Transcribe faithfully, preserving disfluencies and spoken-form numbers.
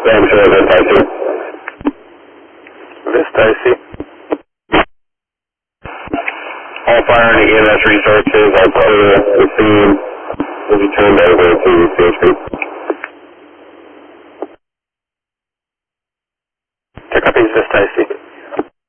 I'm sure that's I C. Vista I C. All fire and E M S resources, all clear, the scene will be turned over to C H P. Check up Vista I C.